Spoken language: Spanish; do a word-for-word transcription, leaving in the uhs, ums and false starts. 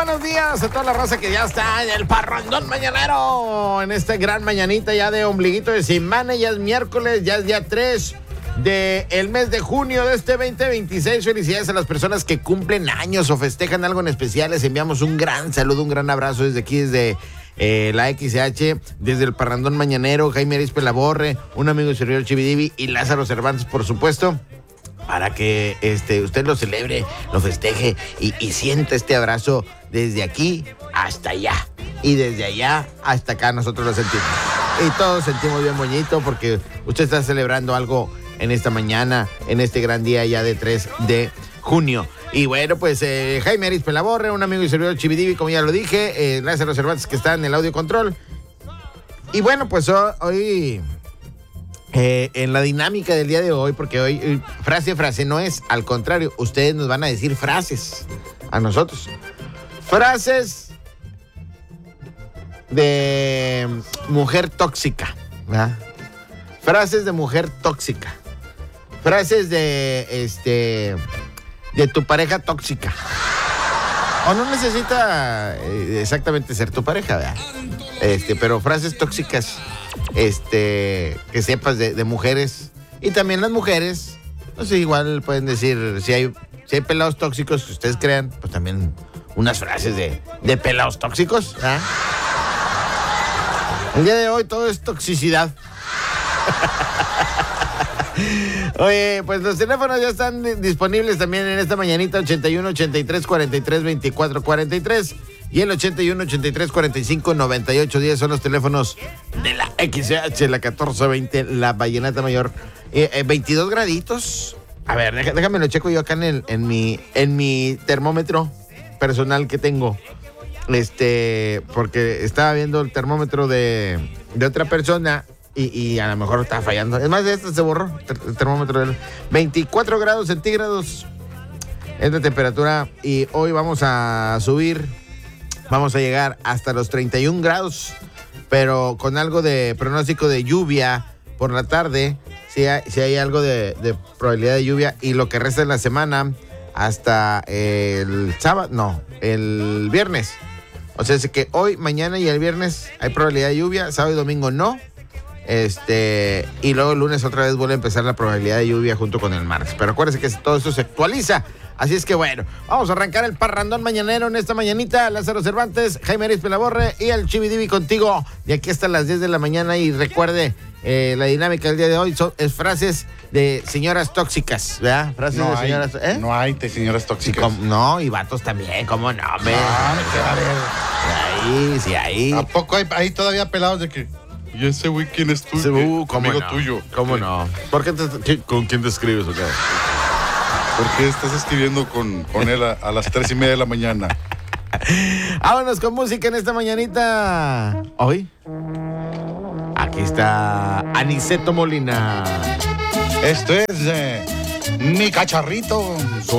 buenos días a toda la raza que ya está en el parrandón mañanero. En esta gran mañanita ya de ombliguito de semana, ya es miércoles, ya es día tres del mes de junio de este veinte veintiséis. Felicidades a las personas que cumplen años o festejan algo en especial. Les enviamos un gran saludo, un gran abrazo desde aquí, desde eh, la X H, desde el parrandón mañanero. Jaime Arizpe Laborre, un amigo del servidor Chividivi y Lázaro Cervantes, por supuesto, para que este, usted lo celebre, lo festeje y, y sienta este abrazo desde aquí hasta allá. Y desde allá hasta acá nosotros lo sentimos. Y todos sentimos bien bonito porque usted está celebrando algo en esta mañana, en este gran día ya de tres de junio. Y bueno, pues eh, Jaime Arizpe Laborre, un amigo y servidor Chividivi, como ya lo dije, eh, Lázaro Cervantes, que está en el audio control. Y bueno, pues hoy... Eh, en la dinámica del día de hoy, porque hoy eh, frase, frase no es, al contrario, ustedes nos van a decir frases a nosotros. Frases de mujer tóxica, ¿verdad? Frases de mujer tóxica. Frases de, este, de tu pareja tóxica. O no necesita eh, exactamente ser tu pareja, ¿verdad? Este, pero frases tóxicas, este, que sepas de, de mujeres. Y también las mujeres, no sé, igual pueden decir, si hay, si hay pelados tóxicos que ustedes crean, pues también unas frases de, de pelados tóxicos, ¿eh? El día de hoy todo es toxicidad. Oye, pues los teléfonos ya están disponibles también en esta mañanita, ochenta y uno, ochenta y tres, cuarenta y tres, veinticuatro, cuarenta y tres. Y el ochenta y uno, ochenta y tres, cuarenta y cinco, noventa y ocho diez son los teléfonos de la X H, la catorce veinte, la Vallenata Mayor. Eh, eh, veintidós graditos. A ver, déjame, déjame lo checo yo acá en, el, en, mi, en mi termómetro personal que tengo. Este, porque estaba viendo el termómetro de, de otra persona y, y a lo mejor estaba fallando. Es más, este se borró, el termómetro de veinticuatro grados centígrados es la temperatura y hoy vamos a subir. Vamos a llegar hasta los treinta y un grados, pero con algo de pronóstico de lluvia por la tarde. Si hay, si hay algo de, de probabilidad de lluvia y lo que resta de la semana hasta el sábado, no, el viernes. O sea, es que hoy, mañana y el viernes hay probabilidad de lluvia, sábado y domingo no. Este, y luego el lunes otra vez vuelve a empezar la probabilidad de lluvia junto con el martes. Pero acuérdense que todo esto se actualiza. Así es que bueno, vamos a arrancar el parrandón mañanero en esta mañanita. Lázaro Cervantes, Jaime Arizpe Laborre y el Chividivi contigo de aquí hasta las diez de la mañana. Y recuerde, eh, la dinámica del día de hoy son, es frases de señoras tóxicas, ¿verdad? Frases no de hay, señoras, ¿eh? No hay de señoras tóxicas. Sí, no, y vatos también, ¿cómo no? Me, ah, ¿qué va a haber? Ahí, sí, ahí. ¿A poco hay, hay todavía pelados de que... ¿Y ese güey quién es tú? Uh, ¿cómo amigo no? tuyo. ¿Cómo no? ¿Por qué te, qué, ¿Con quién te escribes o qué? ¿Por qué estás escribiendo con, con él a, a las tres y media de la mañana? Vámonos con música en esta mañanita. Hoy, aquí está Aniceto Molina. Esto es eh, Mi Cacharrito.